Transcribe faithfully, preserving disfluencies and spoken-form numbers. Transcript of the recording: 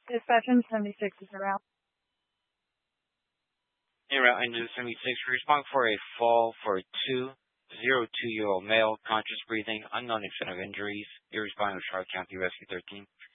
Dispatch seventy-six is around. En route engine seventy-six, respond for a fall for a two zero two year old male, conscious breathing, unknown extent of injuries. You're responding with Charlotte County Rescue thirteen.